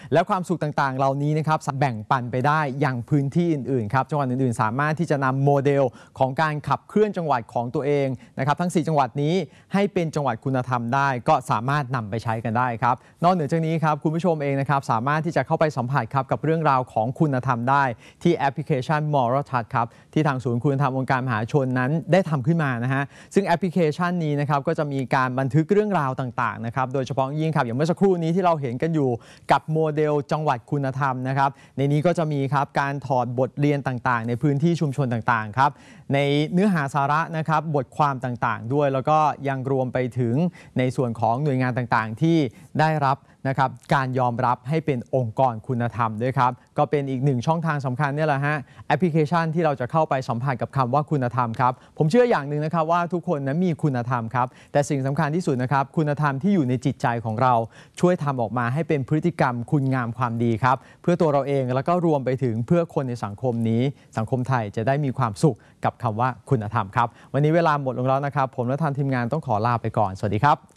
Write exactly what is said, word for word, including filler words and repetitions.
และความสุขต่างๆเหล่านี้นะครับแบ่งปันไปได้อย่างพื้นที่อื่นๆครับจังหวัดอื่นๆสามารถที่จะนำโมเดลของการขับเคลื่อนจังหวัดของตัวเองนะครับทั้งสี่จังหวัดนี้ให้เป็นจังหวัดคุณธรรมได้ก็สามารถนำไปใช้กันได้ครับนอกเหนือจากนี้ครับคุณผู้ชมเองนะครับสามารถที่จะเข้าไปสัมผัสครับกับเรื่องราวของคุณธรรมได้ที่แอปพลิเคชัน Moral Touch ครับที่ทางศูนย์คุณธรรมองค์การมหาชนนั้นได้ทำขึ้นมานะฮะซึ่งแอปพลิเคชันนี้นะครับก็จะมีการบันทึกเรื่องราวต่างๆนะครับโดยเฉพาะยิ่งครับอย่างเมื่อสักครู่นี้ที่เราเห็นกันอยู่กับโมเดลจังหวัดคุณธรรมนะครับในนี้ก็จะมีครับการถอดบทเรียนต่างๆในพื้นที่ชุมชนต่างๆครับในเนื้อหาสาระนะครับบทความต่างๆด้วยแล้วก็ยังรวมไปถึงในส่วนของหน่วยงานต่างๆที่ได้รับนะครับการยอมรับให้เป็นองค์กรคุณธรรมด้วยครับก็เป็นอีกหนึ่งช่องทางสำคัญนี่แหละฮะแอปพลิเคชันที่เราจะเข้าไปสัมผัสกับคำว่าคุณธรรมครับผมเชื่ออย่างหนึ่งนะครับว่าทุกคนนั้นมีคุณธรรมครับแต่สิ่งสำคัญที่สุดนะครับคุณธรรมที่อยู่ในจิตใจของเราช่วยทำออกมาให้เป็นพฤติกรรมคุณงามความดีครับเพื่อตัวเราเองแล้วก็รวมไปถึงเพื่อคนในสังคมนี้สังคมไทยจะได้มีความสุขกับคำว่าคุณธรรมครับวันนี้เวลาหมดลงแล้วนะครับผมและทางทีมงานต้องขอลาไปก่อนสวัสดีครับ